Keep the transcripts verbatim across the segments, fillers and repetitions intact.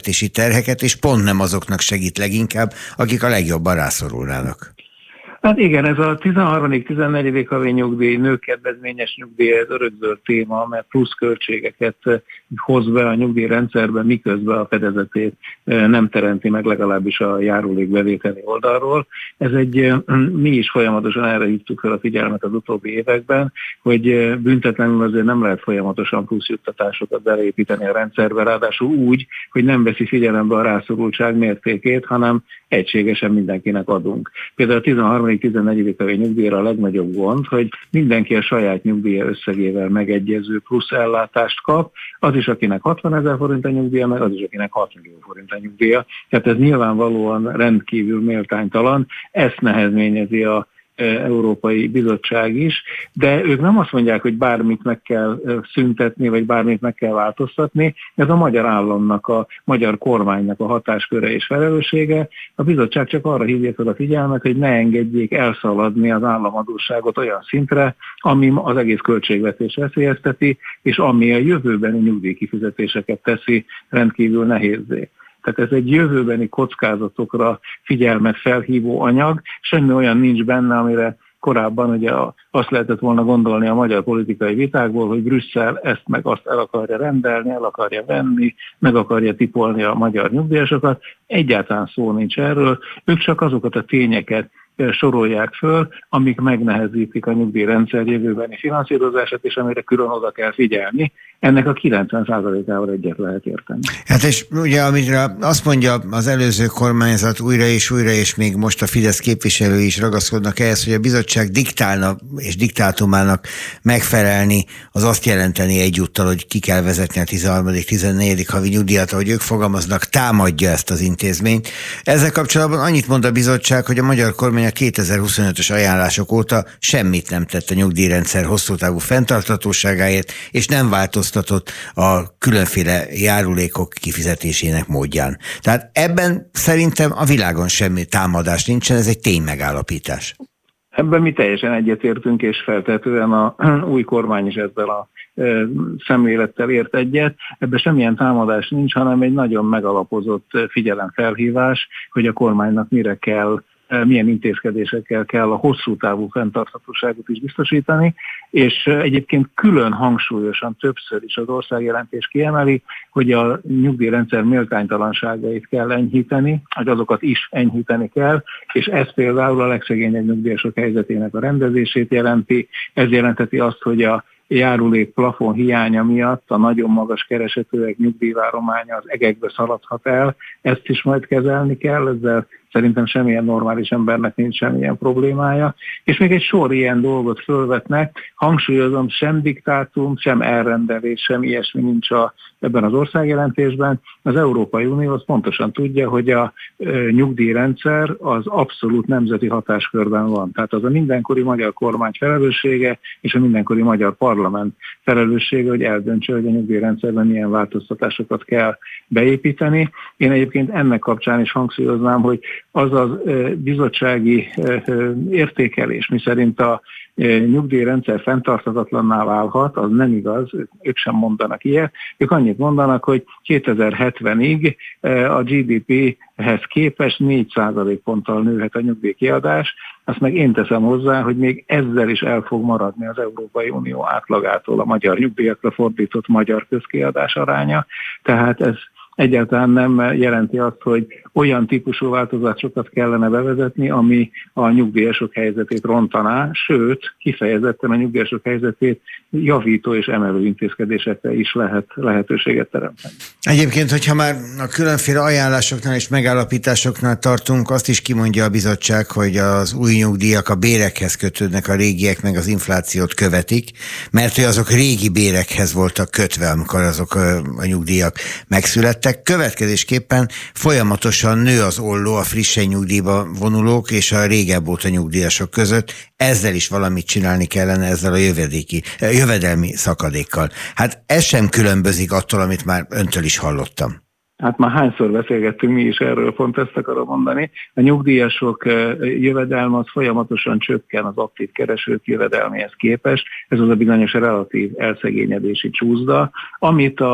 fizetési terheket, és pont nem azoknak segít leginkább, akik a legjobban rászorulnának. Hát igen, ez a tizenharmadik-tizennegyedik havi nyugdíj, nőkedvezményes nyugdíj, ez örökzöld téma, mert plusz költségeket hoz be a nyugdíjrendszerbe, miközben a fedezetét nem teremti meg legalábbis a járulékbevételi oldalról. Ez egy, mi is folyamatosan erre hívtuk fel a figyelmet az utóbbi években, hogy büntetlenül azért nem lehet folyamatosan plusz juttatásokat beleépíteni a rendszerbe, ráadásul úgy, hogy nem veszi figyelembe a rászorultság mértékét, hanem egységesen mindenkinek adunk. Például a tizenharmadik-tizennegyedik havi nyugdíjra a legnagyobb gond, hogy mindenki a saját nyugdíja összegével megegyező plusz ellátást kap, az is, akinek hatvanezer forint a nyugdíja, meg az is, akinek hat millió forint a nyugdíja. Tehát ez nyilvánvalóan rendkívül méltánytalan, ezt nehezményezi a Európai Bizottság is, de ők nem azt mondják, hogy bármit meg kell szüntetni, vagy bármit meg kell változtatni, ez a magyar államnak, a magyar kormánynak a hatásköre és felelőssége. A bizottság csak arra hívja fel a figyelmet, hogy ne engedjék elszaladni az államadósságot olyan szintre, ami az egész költségvetés veszélyezteti, és ami a jövőbeni nyugdíjkifizetéseket teszi rendkívül nehézzé. Tehát ez egy jövőbeni kockázatokra figyelmet felhívó anyag, semmi olyan nincs benne, amire korábban ugye azt lehetett volna gondolni a magyar politikai vitákból, hogy Brüsszel ezt meg azt el akarja rendelni, el akarja venni, meg akarja tipolni a magyar nyugdíjasokat. Egyáltalán szó nincs erről, ők csak azokat a tényeket sorolják föl, amik megnehezítik a nyugdíjrendszer jövőbeni finanszírozását, és amire külön oda kell figyelni. Ennek a kilencven százalékával egyet lehet érteni. Hát és ugye, amire azt mondja az előző kormányzat újra és újra, és még most a Fidesz képviselői is ragaszkodnak ehhez, hogy a bizottság diktálna és diktátumának megfelelni, az azt jelenteni egyúttal, hogy ki kell vezetni a tizenharmadik-tizennegyedik havi nyugdíjat, ahogy ők fogalmaznak, támadja ezt az intézményt. Ezzel kapcsolatban annyit mond a bizottság, hogy a magyar kormány a kétezer-huszonötös ajánlások óta semmit nem tett a nyugdíjrendszer hosszú távú fenntarthatóságáért, és nem változtatott a különféle járulékok kifizetésének módján. Tehát ebben szerintem a világon semmi támadás nincsen, ez egy ténymegállapítás. Ebben mi teljesen egyetértünk, és feltetően a új kormány is ezzel a szemlélettel ért egyet. Ebben semmilyen támadás nincs, hanem egy nagyon megalapozott figyelemfelhívás, hogy a kormánynak mire kell, milyen intézkedésekkel kell a hosszú távú fenntarthatóságot is biztosítani, és egyébként külön hangsúlyosan többször is az országjelentés kiemeli, hogy a nyugdíjrendszer méltánytalanságait kell enyhíteni, hogy azokat is enyhíteni kell, és ez például a legszegényebb nyugdíjasok helyzetének a rendezését jelenti. Ez jelenteti azt, hogy a járulék plafon hiánya miatt a nagyon magas keresetőek nyugdíjvárománya az egekbe szaladhat el, ezt is majd kezelni kell, ezzel szerintem semmilyen normális embernek nincs semmilyen problémája, és még egy sor ilyen dolgot fölvetnek, hangsúlyozom, sem diktátum, sem elrendelés, sem ilyesmi nincs a, ebben az országjelentésben. Az Európai Unió az pontosan tudja, hogy a e, nyugdíjrendszer az abszolút nemzeti hatáskörben van. Tehát az a mindenkori magyar kormány felelőssége, és a mindenkori magyar parlament felelőssége, hogy eldöntse, hogy a nyugdíjrendszerben milyen változtatásokat kell beépíteni. Én egyébként ennek kapcsán is hangsúlyoznám, hogy az a bizottsági értékelés, miszerint a nyugdíjrendszer fenntarthatatlanná válhat, az nem igaz, ők sem mondanak ilyet. Ők annyit mondanak, hogy kétezer-hetvenig a gé dé péhez képest négy százalékponttal nőhet a nyugdíjkiadás, azt meg én teszem hozzá, hogy még ezzel is el fog maradni az Európai Unió átlagától a magyar nyugdíjakra fordított magyar közkiadás aránya, tehát ez egyáltalán nem jelenti azt, hogy olyan típusú változásokat kellene bevezetni, ami a nyugdíjasok helyzetét rontaná, sőt, kifejezetten a nyugdíjasok helyzetét javító és emelő intézkedésekre is lehet lehetőséget teremteni. Egyébként, hogyha már a különféle ajánlásoknál és megállapításoknál tartunk, azt is kimondja a bizottság, hogy az új nyugdíjak a bérekhez kötődnek, a régiek meg az inflációt követik, mert hogy azok régi bérekhez voltak kötve, amikor azok a nyugdíjak megszülettek. Következésképpen folyamatosan nő az olló a frissen nyugdíjba vonulók és a régebb óta nyugdíjasok között. Ezzel is valamit csinálni kellene, ezzel a jövedéki, jövedelmi szakadékkal. Hát ez sem különbözik attól, amit már öntől is hallottam. Hát már hányszor beszélgettünk mi is erről, pont ezt akarom mondani. A nyugdíjasok jövedelme az folyamatosan csökken az aktív keresők jövedelméhez képest. Ez az a bizonyos relatív elszegényedési csúszda, amit a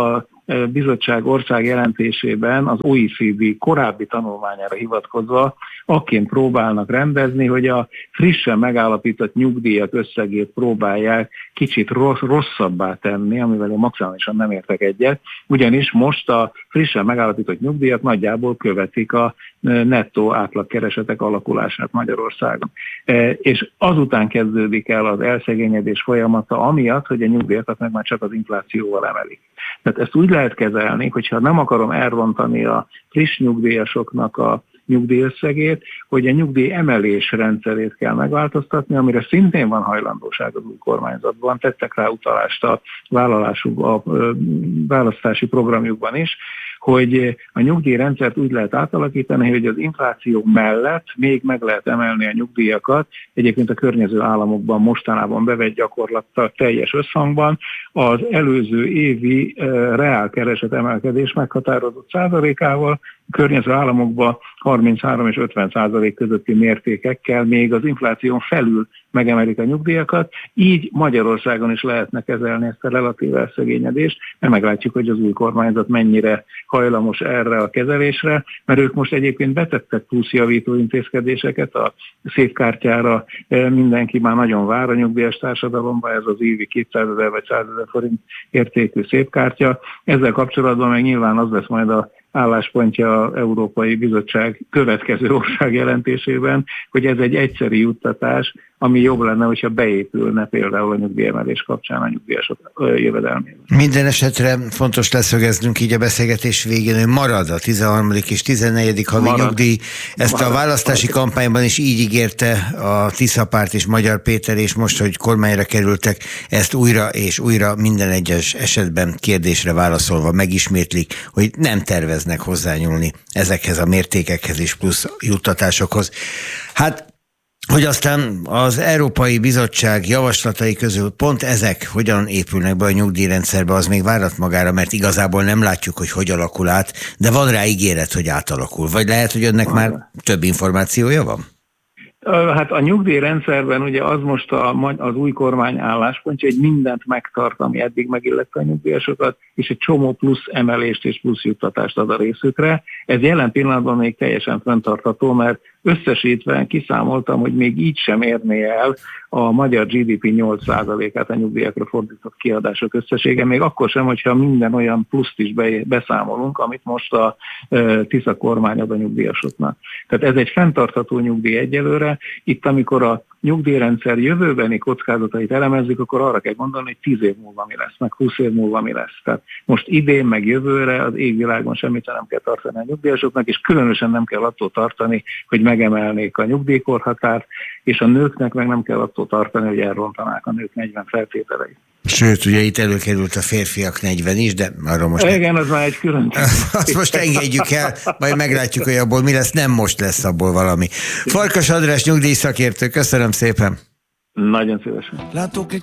bizottság ország jelentésében az o e cé dé korábbi tanulmányára hivatkozva akként próbálnak rendezni, hogy a frissen megállapított nyugdíjak összegét próbálják kicsit rossz, rosszabbá tenni, amivel én maximálisan nem értek egyet, ugyanis most a frissen megállapított nyugdíjak nagyjából követik a nettó átlagkeresetek alakulását Magyarországon. És azután kezdődik el az elszegényedés folyamata, amiatt, hogy a nyugdíjakat meg már csak az inflációval emelik. Tehát ezt úgy lehet kezelni, hogyha nem akarom elrontani a friss nyugdíjasoknak a nyugdíjösszegét, hogy a nyugdíj emelés rendszerét kell megváltoztatni, amire szintén van hajlandóság az új kormányzatban, tettek rá utalást a vállalásuk, a választási programjukban is, hogy a nyugdíjrendszert úgy lehet átalakítani, hogy az infláció mellett még meg lehet emelni a nyugdíjakat, egyébként a környező államokban mostanában bevett gyakorlattal teljes összhangban, az előző évi reálkereset emelkedés meghatározott százalékával, a környező államokban harminchárom és ötven százalék közötti mértékekkel még az infláción felül megemelik a nyugdíjakat, így Magyarországon is lehetne kezelni ezt a relatív elszegényedést, mert meglátjuk, hogy az új kormányzat mennyire hajlamos erre a kezelésre, mert ők most egyébként betettek plusz javító intézkedéseket a szépkártyára, mindenki már nagyon vár a nyugdíjas társadalomba, ez az évi kétszázezer vagy százezer forint értékű szépkártya. Ezzel kapcsolatban meg nyilván az lesz majd a álláspontja az Európai Bizottság következő ország jelentésében, hogy ez egy egyszeri juttatás, ami jobb lenne, hogyha beépülne például a nyugdíjemelés kapcsán a nyugdíjasok jövedelmébe. Minden esetre fontos leszögeznünk így a beszélgetés végén, hogy marad a tizenharmadik és tizennegyedik havi marad. nyugdíj. Ezt marad. A választási marad. kampányban is így ígérte a Tiszapárt és Magyar Péter, és most, hogy kormányra kerültek, ezt újra és újra minden egyes esetben kérdésre válaszolva megismétlik, hogy nem terveznek hozzányúlni ezekhez a mértékekhez és plusz juttatásokhoz. Hát hogy aztán az Európai Bizottság javaslatai közül pont ezek hogyan épülnek be a nyugdíjrendszerbe, az még várat magára, mert igazából nem látjuk, hogy hogy alakul át, de van rá ígéret, hogy átalakul. Vagy lehet, hogy önnek már több információja van? Hát a nyugdíjrendszerben ugye az most a, az új kormány álláspontja, hogy mindent megtart, ami eddig megillette a nyugdíjasokat, és egy csomó plusz emelést és plusz juttatást ad a részükre. Ez jelen pillanatban még teljesen fenntartható, mert összesítve kiszámoltam, hogy még így sem érné el a magyar gé dé pé nyolc százalékát a nyugdíjakra fordított kiadások összessége, még akkor sem, hogyha minden olyan pluszt is beszámolunk, amit most a Tisza kormány ad a nyugdíjasoknak. Tehát ez egy fenntartható nyugdíj egyelőre. Itt, amikor a nyugdíjrendszer jövőbeni kockázatait elemezzük, akkor arra kell gondolni, hogy tíz év múlva mi lesz, meg húsz év múlva mi lesz. Tehát most idén, meg jövőre az égvilágon semmit nem kell tartani a nyugdíjasoknak, és különösen nem kell attól tartani, hogy megemelnék a nyugdíjkorhatárt, és a nőknek meg nem kell attól tartani, hogy elrontanák a nők negyven feltételeit. Sőt, ugye itt előkerült a férfiak negyven is, de arról most... Igen, az már egy külön... Azt most engedjük el, majd meglátjuk, hogy abból mi lesz, nem most lesz abból valami. Farkas András nyugdíjszakértő, köszönöm szépen. Nagyon szívesen. Látok egy